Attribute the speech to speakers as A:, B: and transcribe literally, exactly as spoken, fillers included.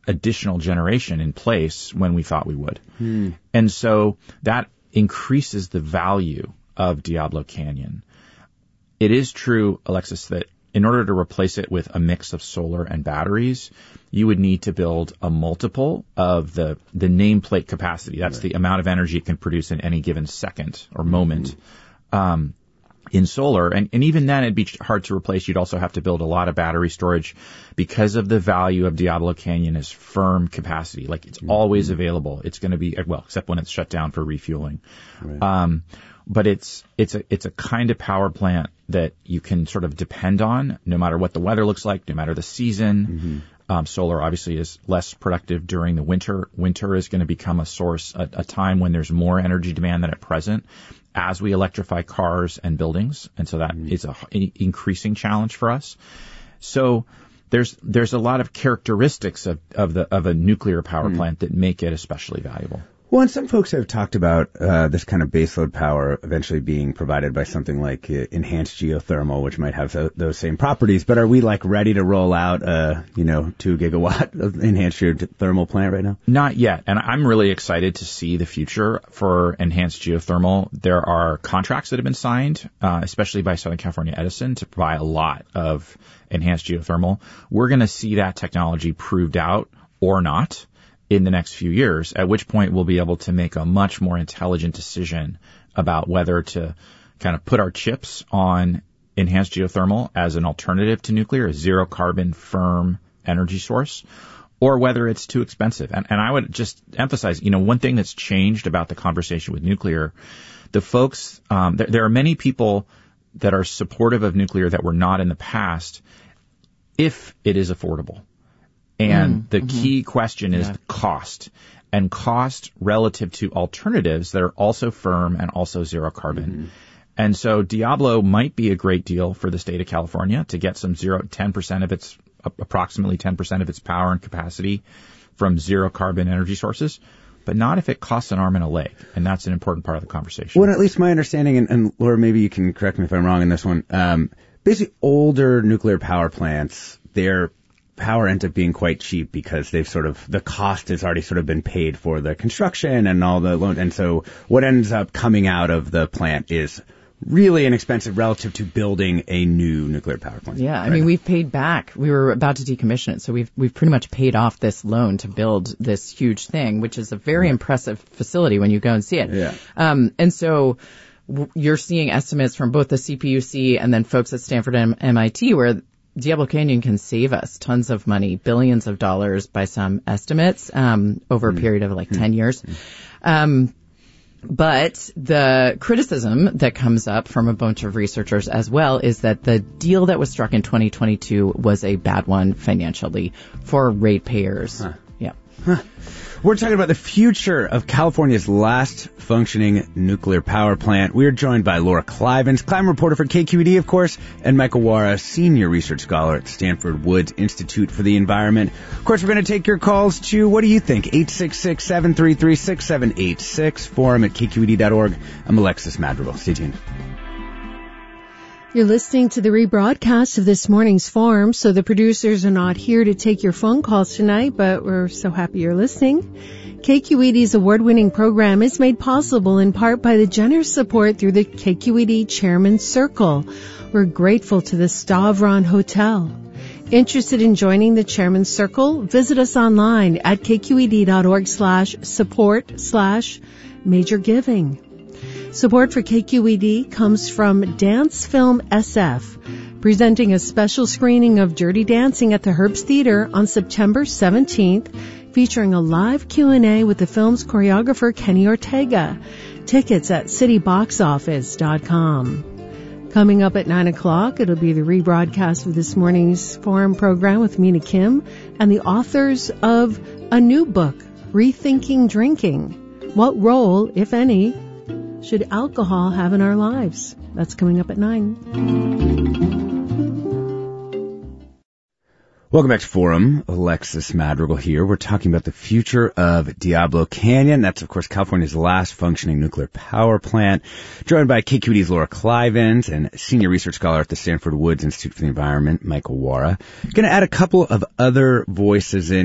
A: additional generation in place when we thought we would.
B: Hmm.
A: And so that increases the value of Diablo Canyon. It is true, Alexis, that in order to replace it with a mix of solar and batteries, you would need to build a multiple of the, the nameplate capacity. That's right. The amount of energy it can produce in any given second or moment. Mm-hmm. Um, in solar, and, and even then it'd be hard to replace. You'd also have to build a lot of battery storage because of the value of Diablo Canyon as firm capacity. Like it's mm-hmm. always available. It's going to be, well, except when it's shut down for refueling. Right. Um, but it's, it's a, it's a kind of power plant that you can sort of depend on no matter what the weather looks like, no matter the season. Mm-hmm. Um, solar obviously is less productive during the winter. Winter is going to become a source, a, a time when there's more energy demand than at present as we electrify cars and buildings. And so that mm-hmm. is a, a increasing challenge for us. So there's, there's a lot of characteristics of, of the, of a nuclear power mm-hmm. plant that make it especially valuable.
B: Well, and some folks have talked about uh, this kind of baseload power eventually being provided by something like uh, enhanced geothermal, which might have th- those same properties. But are we like ready to roll out a, you know, two gigawatt of enhanced geothermal plant right now?
A: Not yet. And I'm really excited to see the future for enhanced geothermal. There are contracts that have been signed, uh, especially by Southern California Edison, to buy a lot of enhanced geothermal. We're going to see that technology proved out or not in the next few years, at which point we'll be able to make a much more intelligent decision about whether to kind of put our chips on enhanced geothermal as an alternative to nuclear, a zero carbon firm energy source, or whether it's too expensive. And, and I would just emphasize, you know, one thing that's changed about the conversation with nuclear, the folks, um, there, there are many people that are supportive of nuclear that were not in the past if it is affordable. And mm, the mm-hmm. key question is yeah. cost, and cost relative to alternatives that are also firm and also zero carbon. Mm-hmm. And so Diablo might be a great deal for the state of California to get some zero, ten percent of its, approximately ten percent of its power and capacity from zero carbon energy sources, but not if it costs an arm and a leg. And that's an important part of the conversation.
B: Well, at least my understanding, and, and Laura, maybe you can correct me if I'm wrong in this one, um, basically older nuclear power plants, they're power ends up being quite cheap because they've sort of, the cost has already sort of been paid for the construction and all the loan. And so what ends up coming out of the plant is really inexpensive relative to building a new nuclear power plant.
C: Yeah, I
B: right
C: mean,
B: now.
C: we've paid back. We were about to decommission it, so we've we've pretty much paid off this loan to build this huge thing, which is a very right. impressive facility when you go and see it.
B: Yeah.
C: Um, and so w- you're seeing estimates from both the C P U C and then folks at Stanford and M I T where Diablo Canyon can save us tons of money, billions of dollars by some estimates, um, over a period of like mm. ten years. Mm. Um, but the criticism that comes up from a bunch of researchers as well is that the deal that was struck in twenty twenty-two was a bad one financially for ratepayers.
B: Huh.
C: Yeah.
B: Huh. We're talking about the future of California's last functioning nuclear power plant. We're joined by Laura Klivans, climate reporter for K Q E D, of course, and Michael Wara, senior research scholar at Stanford Woods Institute for the Environment. Of course, we're going to take your calls to, what do you think? eight six six, seven three three, six seven eight six, forum at K Q E D dot org. I'm Alexis Madrigal. Stay tuned.
D: You're listening to the rebroadcast of this morning's forum, so the producers are not here to take your phone calls tonight, but we're so happy you're listening. K Q E D's award-winning program is made possible in part by the generous support through the K Q E D Chairman's Circle. We're grateful to the Stavron Hotel. Interested in joining the Chairman's Circle? Visit us online at kqed.org slash support slash major giving. Support for K Q E D comes from Dance Film S F, presenting a special screening of Dirty Dancing at the Herbst Theater on September seventeenth, featuring a live Q and A with the film's choreographer Kenny Ortega. Tickets at city box office dot com. Coming up at nine o'clock, it'll be the rebroadcast of this morning's forum program with Mina Kim and the authors of a new book, Rethinking Drinking. What role, if any, should alcohol have in our lives? That's coming up at nine.
B: Welcome back to Forum. Alexis Madrigal here. We're talking about the future of Diablo Canyon. That's, of course, California's last functioning nuclear power plant. Joined by K Q E D's Laura Klivans and senior research scholar at the Stanford Woods Institute for the Environment, Michael Wara. Going to add a couple of other voices in